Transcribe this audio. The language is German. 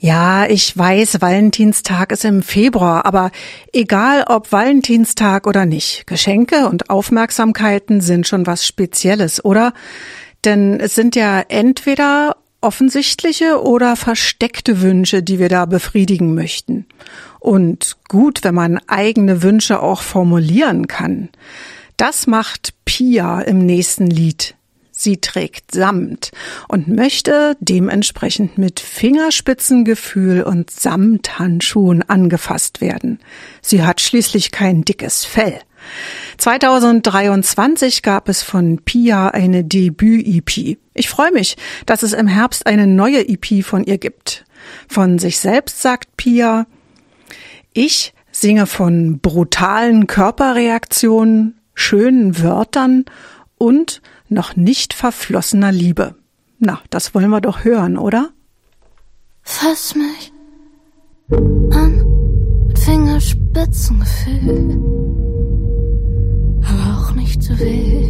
Ja, ich weiß, Valentinstag ist im Februar, aber egal ob Valentinstag oder nicht, Geschenke und Aufmerksamkeiten sind schon was Spezielles, oder? Denn es sind ja entweder offensichtliche oder versteckte Wünsche, die wir da befriedigen möchten. Und gut, wenn man eigene Wünsche auch formulieren kann. Das macht Pia im nächsten Lied. Sie trägt Samt und möchte dementsprechend mit Fingerspitzengefühl und Samthandschuhen angefasst werden. Sie hat schließlich kein dickes Fell. 2023 gab es von Pia eine Debüt-EP. Ich freue mich, dass es im Herbst eine neue EP von ihr gibt. Von sich selbst sagt Pia: Ich singe von brutalen Körperreaktionen, schönen Wörtern und noch nicht verflossener Liebe. Na, das wollen wir doch hören, oder? Fass mich an mit Fingerspitzengefühl, aber auch nicht zu wild.